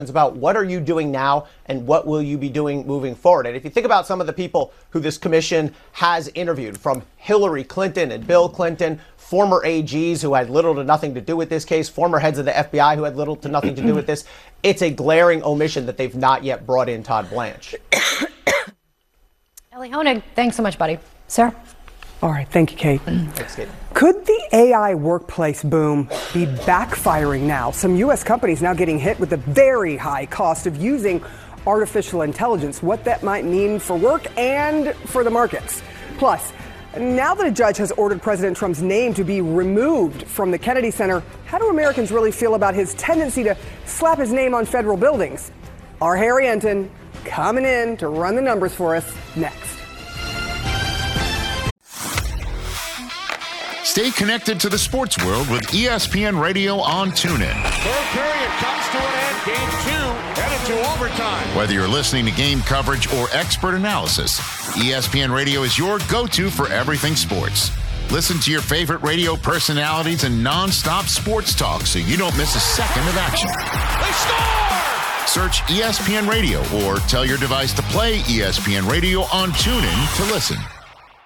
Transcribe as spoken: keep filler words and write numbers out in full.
It's about what are you doing now and what will you be doing moving forward. And if you think about some of the people who this commission has interviewed, from Hillary Clinton and Bill Clinton, former A Gs who had little to nothing to do with this case, former heads of the F B I who had little to nothing to do with this, it's a glaring omission that they've not yet brought in Todd Blanche. Elie Honig, thanks so much, buddy. Sir? All right, thank you, Kate. Thanks, Kate. Could the A I workplace boom be backfiring now? Some U S companies now getting hit with the very high cost of using artificial intelligence, what that might mean for work and for the markets. Plus, now that a judge has ordered President Trump's name to be removed from the Kennedy Center, how do Americans really feel about his tendency to slap his name on federal buildings? Our Harry Enton coming in to run the numbers for us next. Stay connected to the sports world with E S P N Radio on TuneIn. Third period comes to an end. Game two headed to overtime. Whether you're listening to game coverage or expert analysis, E S P N Radio is your go-to for everything sports. Listen to your favorite radio personalities and non-stop sports talk so you don't miss a second of action. They score! Search E S P N Radio or tell your device to play E S P N Radio on TuneIn to listen.